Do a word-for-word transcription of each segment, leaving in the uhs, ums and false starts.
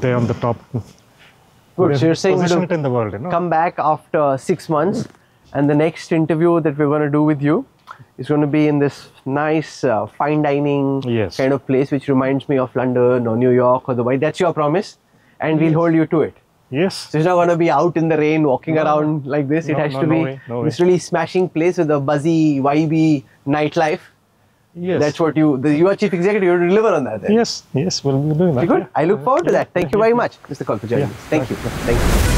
stay on the top. Good. So you're saying position to it in the world, you know? come back after six months, and the next interview that we're going to do with you is going to be in this nice uh, fine dining Yes. kind of place, which reminds me of London or New York or Dubai. That's your promise, and we'll hold you to it. Yes. So it's not going to be out in the rain, walking No, around like this. It No, has no, to no be way, no this way. really smashing place with a buzzy, vibey nightlife. Yes. That's what you, the, you are chief executive, you deliver on that then. Yes, yes, we'll be doing that. Good. yeah. I look forward to that. Thank you yeah, very yeah. much, Mister Kaul, for joining Yeah, us. Thank thank you. you. Thank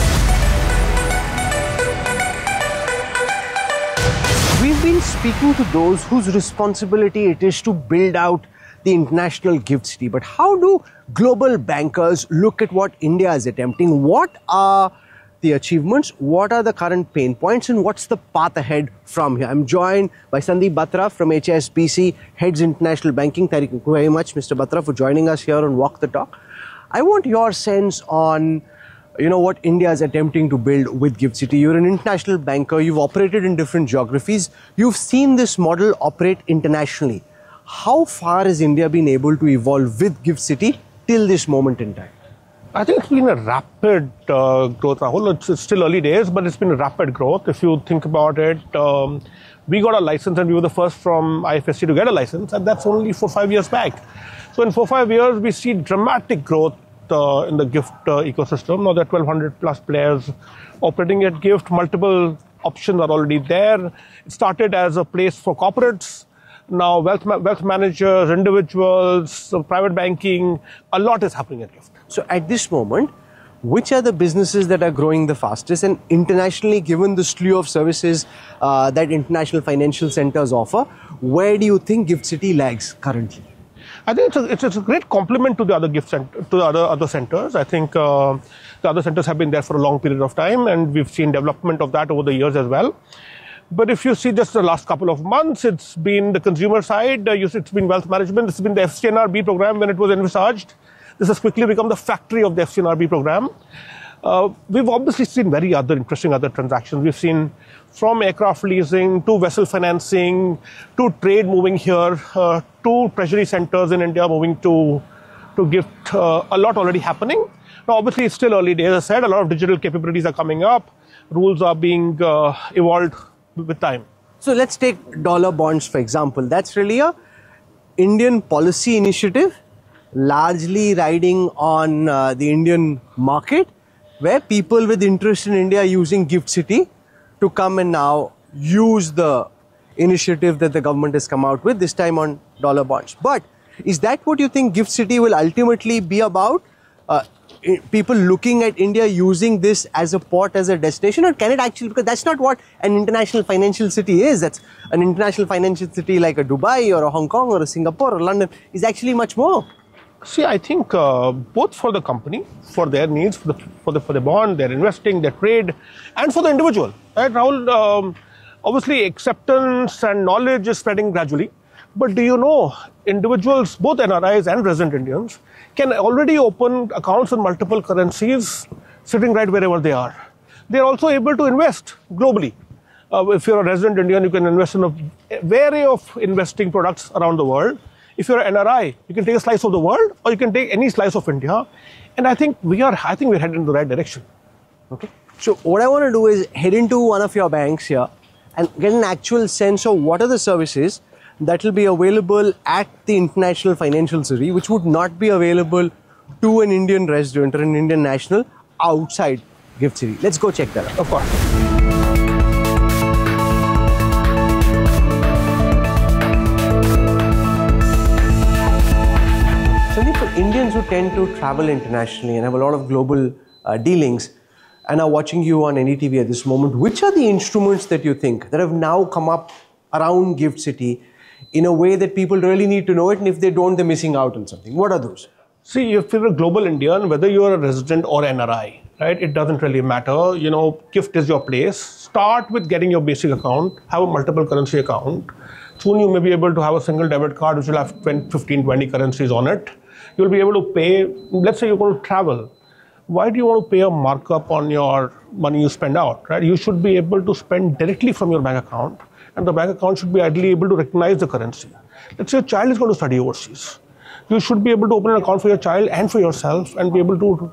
you. We've been speaking to those whose responsibility it is to build out the international gift city. But how do global bankers look at what India is attempting? What are the achievements? What are the current pain points? And what's the path ahead from here? I'm joined by Sandeep Batra from H S B C, Heads International Banking. Thank you very much, Mister Batra, for joining us here on Walk the Talk. I want your sense on, you know, what India is attempting to build with Gift City. You're an international banker. You've operated in different geographies. You've seen this model operate internationally. How far has India been able to evolve with Gift City till this moment in time? I think it's been a rapid uh, growth, Rahul. It's, it's still early days, but it's been a rapid growth. If you think about it, um, we got a license and we were the first from I F S C to get a license, and that's only four, five years back. So in four, five years, we see dramatic growth uh, in the gift uh, ecosystem. Now there are twelve hundred plus players operating at gift. Multiple options are already there. It started as a place for corporates. Now wealth, ma wealth managers, individuals, uh, private banking, a lot is happening at gift. So at this moment, which are the businesses that are growing the fastest? And internationally, given the slew of services uh, that international financial centers offer, where do you think Gift City lags currently? I think it's a, it's, it's a great compliment to the other gift center, to the other other centers. I think uh, the other centers have been there for a long period of time, and we've seen development of that over the years as well. But if you see just the last couple of months, it's been the consumer side, uh, it's been wealth management, it's been the F C N R B program when it was envisaged. This has quickly become the factory of the F C N R B program. Uh, we've obviously seen very other interesting other transactions. We've seen from aircraft leasing to vessel financing to trade moving here uh, to treasury centers in India moving to to gift. Uh, a lot already happening. Now, obviously, it's still early days. As I said, a lot of digital capabilities are coming up. Rules are being uh, evolved with time. So let's take dollar bonds, for example. That's really a Indian policy initiative, largely riding on uh, the Indian market, where people with interest in India are using Gift City to come and now use the initiative that the government has come out with, this time on dollar bonds. But is that what you think Gift City will ultimately be about? Uh, people looking at India using this as a port, as a destination, or can it actually, because that's not what an international financial city is. That's an international financial city like a Dubai or a Hong Kong or a Singapore or London is actually much more. See, I think uh, both for the company, for their needs, for the, for the for the bond, their investing, their trade, and for the individual. Right, Rahul? Um, obviously, acceptance and knowledge is spreading gradually. But do you know, individuals, both N R Is and resident Indians, can already open accounts in multiple currencies, sitting right wherever they are. They are also able to invest globally. Uh, if you're a resident Indian, you can invest in a array of investing products around the world. If you're an N R I, you can take a slice of the world, or you can take any slice of India. And I think we are, I think we're heading in the right direction. Okay. So what I want to do is head into one of your banks here and get an actual sense of what are the services that will be available at the International Financial City, which would not be available to an Indian resident or an Indian national outside Gift City. Let's go check that out. Of course. Sandeep, for Indians who tend to travel internationally and have a lot of global uh, dealings and are watching you on N D T V at this moment, which are the instruments that you think that have now come up around Gift City in a way that people really need to know it, and if they don't, they're missing out on something? What are those? See, if you're a global Indian, whether you're a resident or N R I, right, it doesn't really matter. You know, Gift is your place. Start with getting your basic account, have a multiple currency account. Soon you may be able to have a single debit card which will have fifteen, twenty currencies on it. You'll be able to pay, let's say you're going to travel. Why do you want to pay a markup on your money you spend out, right? You should be able to spend directly from your bank account, and the bank account should be ideally able to recognize the currency. Let's say your child is going to study overseas. You should be able to open an account for your child and for yourself and be able to